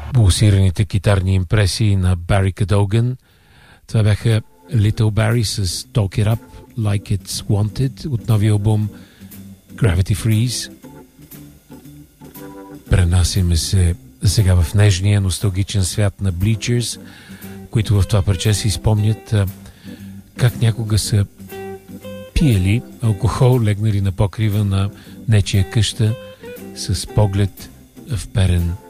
Пулсираните китарни импресии на Бари Кадоган. Това бяха Little Barry с Talk It Up Like It's Wanted от новия албум Gravity Freeze. Пренасяме се сега в нежния носталгичен свят на Bleachers, които в това парче си спомнят как някога са пиели алкохол, легнали на покрива на нечия къща с поглед вперен